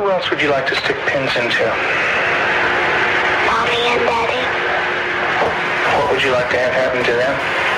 Who else would you like to stick pins into? Mommy and Daddy. What would you like to have happen to them?